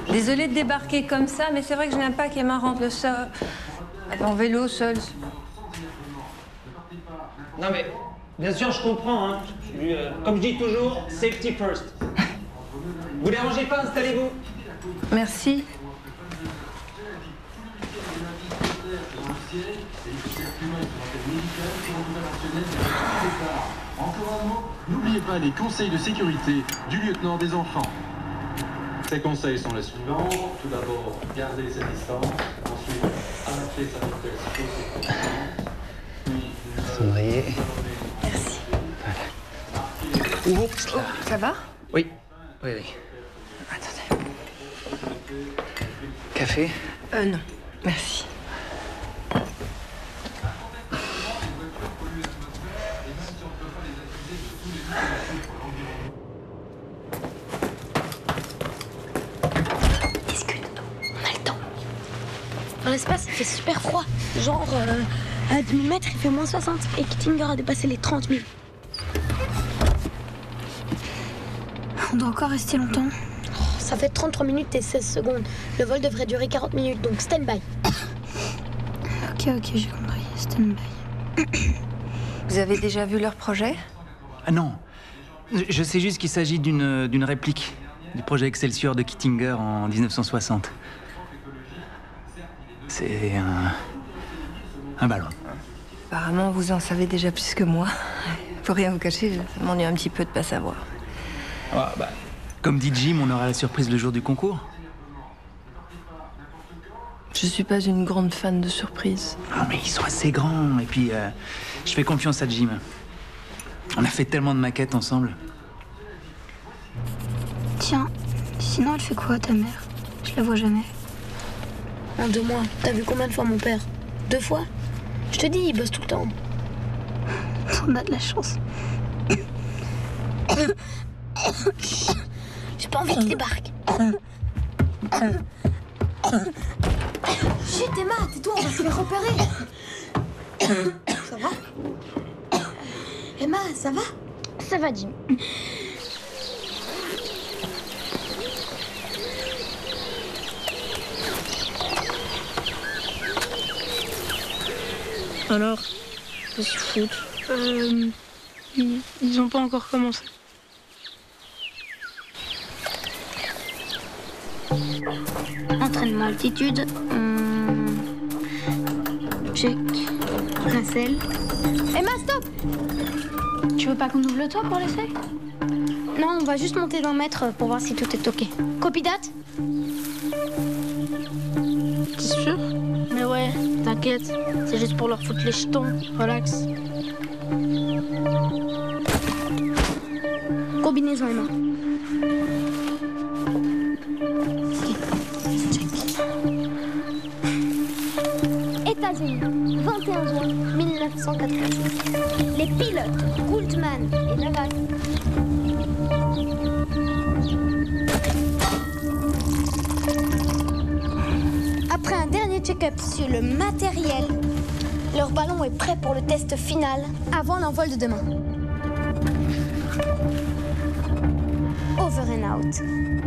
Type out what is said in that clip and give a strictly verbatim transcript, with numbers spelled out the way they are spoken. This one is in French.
Désolée de débarquer comme ça, mais c'est vrai que je n'aime pas qu'Emma rentre le sol. En vélo, seule. Non mais, bien sûr, je comprends. Hein. Je, euh, comme je dis toujours, safety first. Vous dérangez pas, installez-vous. Merci. Encore un mot, n'oubliez pas les conseils de sécurité du lieutenant des enfants. Ces conseils sont les suivants. Tout d'abord, garder sa distance. Ensuite, adapter sa vitesse aux circonstances. Puis, Cendrier. Merci. Voilà. Oups là. Oh, ça va? Oui, oui, oui. Attendez. Café? Euh, non. Merci. Dans l'espace, il fait super froid. Genre, euh, à dix mille mètres, il fait moins soixante. Et Kittinger a dépassé les trente mille. On doit encore rester longtemps. Oh, ça fait trente-trois minutes et seize secondes. Le vol devrait durer quarante minutes, donc stand-by. Ok, ok, j'ai compris. Stand-by. Vous avez déjà vu leur projet? Ah non. Je sais juste qu'il s'agit d'une d'une réplique du projet Excelsior de Kittinger en dix-neuf cent soixante. C'est un... un ballon. Apparemment, vous en savez déjà plus que moi. Faut rien vous cacher, ça m'ennuie un petit peu de pas savoir. Ah, bah, comme dit Jim, on aura la surprise le jour du concours. Je suis pas une grande fan de surprises. Ah, mais ils sont assez grands. Et puis, euh, je fais confiance à Jim. On a fait tellement de maquettes ensemble. Tiens, sinon elle fait quoi, ta mère? Je la vois jamais. En deux mois, t'as vu combien de fois mon père? Deux fois? Je te dis, il bosse tout le temps. On a de la chance. J'ai pas envie qu'il débarque. Chut, Emma, tais-toi, on va se faire repérer. Ça va? Emma, ça va? Ça va, Jim. Alors, qu'est-ce qu'ils foutent? Euh... Ils, ils ont pas encore commencé. Entraînement altitude. Hum... Check. Nacelle. Emma, stop! Tu veux pas qu'on ouvre le toit pour l'essai? Non, on va juste monter d'un mètre pour voir si tout est ok. Copy date? T'es sûr? Mais ouais, t'inquiète. C'est juste pour leur foutre les jetons. Relax. Combinaison, Emma. États-Unis, vingt et un juin mille neuf cent quatre-vingt-huit. Les pilotes Goultman et Navas. Après un dernier check-up sur le matériel, leur ballon est prêt pour le test final avant l'envol de demain. Over and out.